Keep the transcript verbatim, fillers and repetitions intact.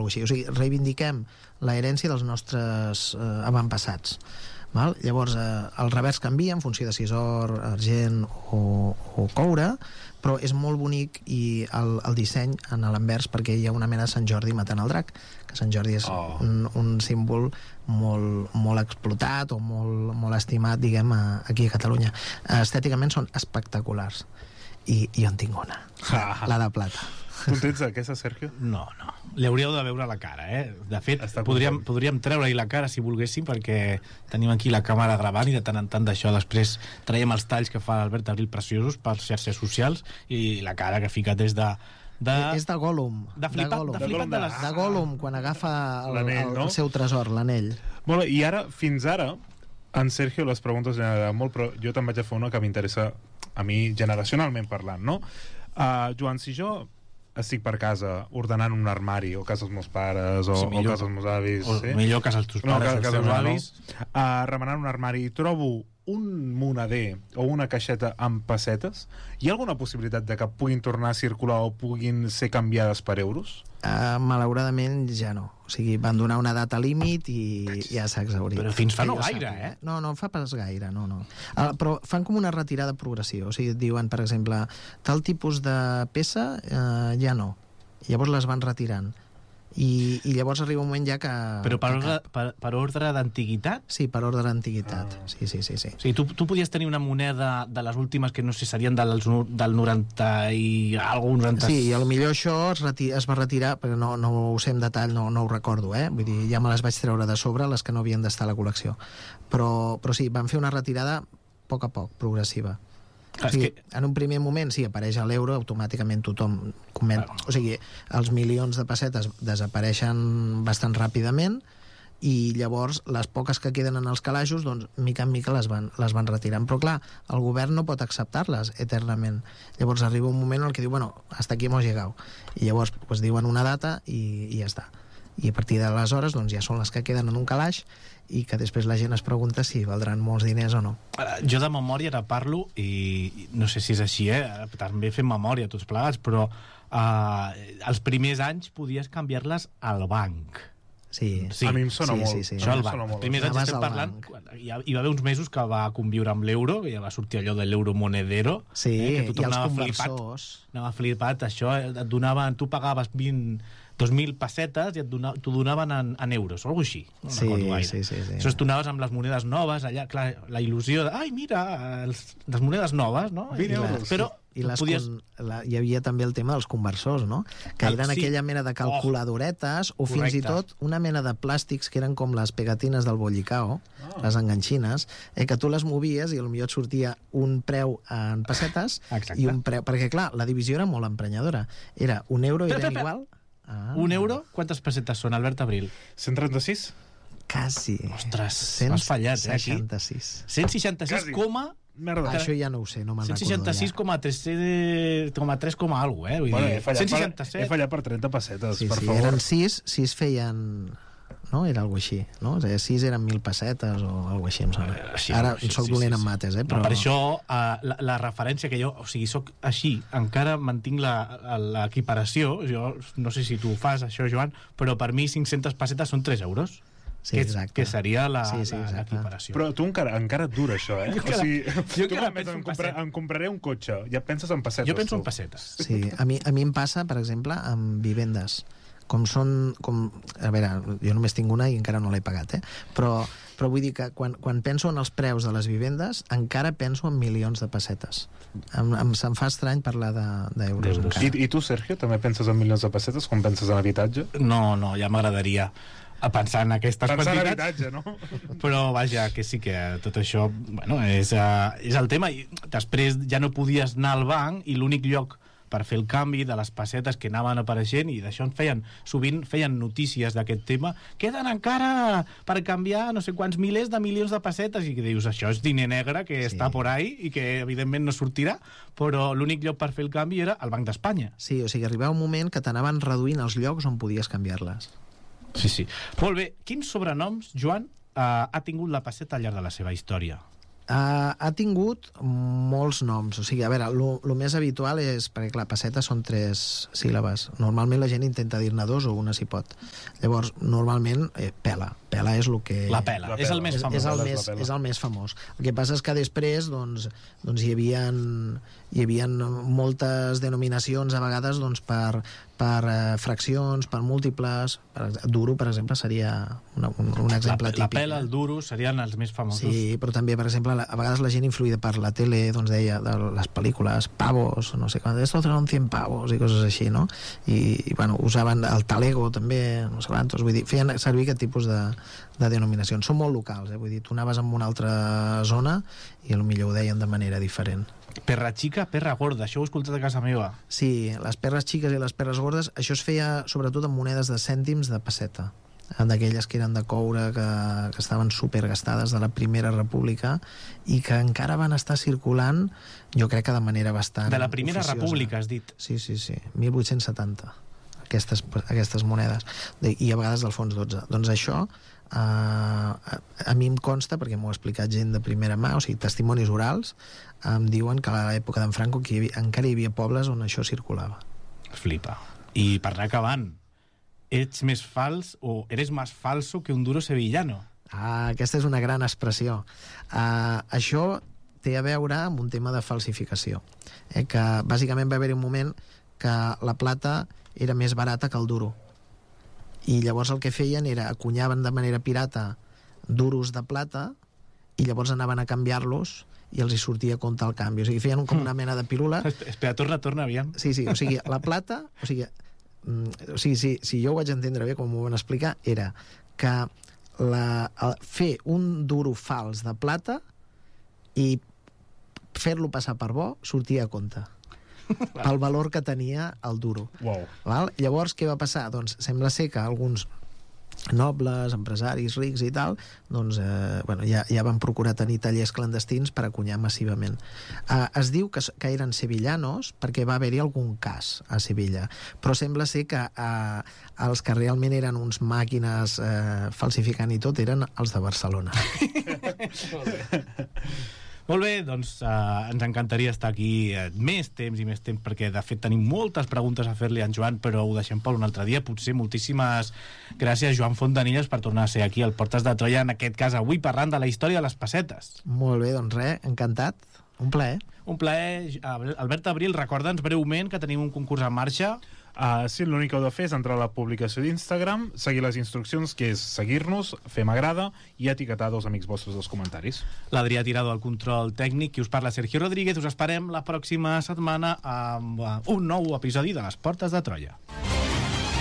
alguna cosa així. O sigui, reivindiquem la herència dels nostres eh, avantpassats. Val? Llavors, eh, el revers canvia en funció de si és or, argent o, o coure, però és molt bonic i el, el disseny en l'anvers, perquè hi ha una mena de Sant Jordi matant el drac, que Sant Jordi és oh. un, un símbol molt, molt explotat o molt, molt estimat, diguem, a, aquí a Catalunya. Estèticament són espectaculars. I jo en tinc una, ah. la de plata. Tu tens aquesta, Sergio? No, no. Li hauríeu de veure la cara, eh? De fet, podríem, podríem treure-hi la cara si volguéssim, perquè tenim aquí la càmera gravant i de tant en tant d'això després traiem els talls que fa l'Albert Abril preciosos per xarxes socials i la cara que fica des de... De... És de Gollum. De flipat de, Gollum. de, flipat de, de, les... de Gollum, quan agafa el, el, no? el seu tresor, l'anell. Molt bé, i ara, fins ara, en Sergio les preguntes ja han molt, però jo te'n vaig a fer una que m'interessa a mi generacionalment parlant, no? Uh, Joan, si jo estic per casa ordenant un armari, o casa dels meus pares o, sí, millor, o casa dels meus avis, o sí? millor casa dels teus pares, no, els teus avis, no? uh, remenant un armari i trobo un moneder o una caixeta amb pessetes, hi ha alguna possibilitat de que puguin tornar a circular o puguin ser canviades per euros? Uh, malauradament ja no. O sigui, van donar una data límit i ja s'ha exhaurit. Però fins fa no gaire, eh? No, no fa pas gaire, no, no. Uh, però fan com una retirada progressiva. O sigui, diuen, per exemple, tal tipus de peça uh, ja no. Llavors les van retirant. I, i llavors arriba un moment ja que... Però per que ordre, per, per ordre d'antiguitat? Sí, per ordre d'antiguitat. Ah. Sí, sí, sí, sí. O sigui, tu, tu podies tenir una moneda de les últimes que no sé, serien dels, del noranta i algun noranta... Sí, i potser això es, reti, es va retirar, però no, no ho sé en detall, no, no ho recordo, eh? Vull dir, ja me les vaig treure de sobre, les que no havien d'estar a la col·lecció. Però, però sí, van fer una retirada a poc a poc, progressiva. O sigui, que... en un primer moment, sí, apareix a l'euro, automàticament tothom comenta. Claro. O sigui, els milions de pessetes desapareixen bastant ràpidament i llavors les poques que queden en els calaixos, doncs, mica en mica les van, les van retirant. Però clar, el govern no pot acceptar-les eternament. Llavors arriba un moment en el que diu, bueno, hasta aquí hemos llegado. I llavors pues, diuen una data i, i ja està. I a partir d'aleshores doncs, ja són les que queden en un calaix i que després la gent es pregunta si valdran molts diners o no. Jo de memòria ara parlo i no sé si és així, eh? També fem memòria tots plegats, però eh, els primers anys podies canviar-les al banc. Sí. sí. A mi em sona sí, molt. Sí, sí, Això al banc. Els primers anys estem parlant... Hi, hi va haver uns mesos que va conviure amb l'euro, ja va sortir allò de l'euro monedero. Sí, eh, que i els conversors. Flipat, anava flipat, això, et donaven, tu pagaves vint... dos mil pessetes i t'ho donaven en, en euros, o alguna així. No sí, sí, sí, sí. Això es donaves amb les monedes noves, allà, clar, la il·lusió de, ai, mira, els, les monedes noves, no? vint euros. Però i les podies... con... la... hi havia també el tema dels conversors, no? Que eren sí. aquella mena de calculadoretes oh, o fins correcte. I tot una mena de plàstics que eren com les pegatines del bollicao, oh. les enganxines, eh, que tu les movies i potser et sortia un preu en pessetes Exacte. I un preu... Perquè, clar, la divisió era molt emprenyadora. Era un euro i eren igual... Ah. Un euro? Quantes pessetes són, Albert Abril? cent trenta-sis? Quasi. Ostres, m'has fallat, eh, aquí. cent seixanta-sis. cent seixanta-sis coma... Merda. Això ja no ho sé, no me'n recordo. cent seixanta-sis coma tres coma algo, eh? Vull bueno, dir, he fallat, cent seixanta-set. Per, he fallat per trenta pessetes, sí, per sí, favor. Eren sis, sis feien... No? Era alguna així, no? O sigui, sis eren mil pessetes o alguna així, em sembla. Eh, sí, Ara sí, soc sí, dolent sí, en mates, eh? Però... No, per això, uh, la, la referència que jo... O sigui, soc així, encara mantinc l'equiparació. Jo no sé si tu ho fas, això, Joan, però per mi cinc-centes pessetes són tres euros. Sí, que, exacte. que seria sí, sí, l'equiparació. Però tu encara, encara et dura això, eh? Jo encara, o sigui, jo tu encara penso em, comprar, em compraré un cotxe, ja penses en pessetes. Jo penso tu. en pessetes. Sí, a mi, a mi em passa, per exemple, amb vivendes. Com són... Com, a veure, jo només tinc una i encara no l'he pagat, eh? Però, però vull dir que quan, quan penso en els preus de les vivendes encara penso en milions de pessetes. Em, em, se'm fa estrany parlar d'euros de, I, I tu, Sergio, també penses en milions de pessetes quan penses en habitatge? No, no, ja m'agradaria a pensar en aquestes pensar quantitats. Pensar en habitatge, no? Però vaja, que sí que tot això bueno, és, uh, és el tema. I després ja no podies anar al banc i l'únic lloc per fer el canvi de les pessetes que anaven apareixent, i d'això en feien, sovint feien notícies d'aquest tema, queden encara per canviar no sé quants milers de milions de pessetes, i que dius, això és diner negre que sí. està por ahí i que evidentment no sortirà, però l'únic lloc per fer el canvi era el Banc d'Espanya. Sí, o sigui, arribava un moment que t'anaven reduint els llocs on podies canviar-les. Sí, sí. Molt bé, quins sobrenoms, Joan, eh, ha tingut la pesseta al llarg de la seva història? Uh, ha tingut molts noms. O sigui, a veure, el més habitual és... Perquè, clar, pessetes són tres síl·labes. Normalment la gent intenta dir-ne dos o una si pot. Llavors, normalment, eh, pela. Pela és el que... La pela. La És pela. el més És, famós. és, el La més, pela. és el més famós. El que passa és que després doncs, doncs hi havia hi havia moltes denominacions a vegades doncs, per, per eh, fraccions, per múltiples. Per, duro, per exemple, seria una, un, un exemple la, típic. La pela, el duro, serien els més famosos. Sí, però també, per exemple, la- a vegades la gent influïda per la tele, doncs deia, de les pel·lícules, pavos, no sé quan, esto son cien pavos i coses així, no? I, i bueno, usaven el talego també, no sé quantos, vull dir, feien servir aquest tipus de, de denominacions. Són molt locals, eh? Vull dir, tu anaves en una altra zona i potser ho deien de manera diferent. Perra xica, perra gorda, això ho he escoltat a casa meva. Sí, les perres xiques i les perres gordes, això es feia sobretot amb monedes de cèntims de pesseta, d'aquelles que eren de coure, que, que estaven supergastades de la Primera República i que encara van estar circulant, jo crec que de manera bastant De la Primera oficiosa. República, has dit. Sí, sí, sí, mil vuit-cents setanta, aquestes, aquestes monedes, de, i a vegades del fons dotze. Doncs això, eh, a, a mi em consta, perquè m'ho ha explicat gent de primera mà, o sigui, testimonis orals, em diuen que a l'època d'en Franco que hi havia, encara hi havia pobles on això circulava. Flipa. I per anar acabant, ets més fals o eres més falso que un duro sevillano. Ah, aquesta és una gran expressió. Uh, això té a veure amb un tema de falsificació, eh, que bàsicament va haver-hi un moment que la plata era més barata que el duro. I llavors el que feien era acunyaven de manera pirata duros de plata i llavors anaven a canviar-los i els hi sortia a compte el canvi. O sigui, feien com una mena de pirula. Espera, torna, torna, aviam. Sí, sí, o sigui, la plata... O sigui, mm, o sigui si, si jo ho vaig entendre bé, com m'ho van explicar, era que la, el, fer un duro fals de plata i fer-lo passar per bo sortia a compte pel valor que tenia el duro. Wow. Val? Llavors, què va passar? Doncs sembla ser que alguns nobles, empresaris rics i tal, doncs eh, bueno, ja, ja van procurar tenir tallers clandestins per acunyar massivament. Eh, es diu que, que eren sevillanos perquè va haver-hi algun cas a Sevilla, però sembla ser que eh, els que realment eren uns màquines eh, falsificant i tot eren els de Barcelona. Molt bé, doncs uh, ens encantaria estar aquí uh, més temps i més temps, perquè de fet tenim moltes preguntes a fer-li a en Joan, però ho deixem per un altre dia. Potser moltíssimes gràcies, Joan Fontanilles, per tornar a ser aquí al Portes de Troia, en aquest cas avui parlant de la història de les pessetes. Molt bé, doncs res, encantat. Un plaer. Un plaer. Albert Abril, recorda'ns breument que tenim un concurs en marxa. Uh, sí, l'únic que heu de fer és entrar a la publicació d'Instagram, seguir les instruccions, que és seguir-nos, fer m'agrada i etiquetar dos amics vostres dels comentaris. L'Adrià Tirado al control tècnic, qui us parla Sergio Rodríguez. Us esperem la pròxima setmana amb uh, un nou episodi de les Portes de Troia.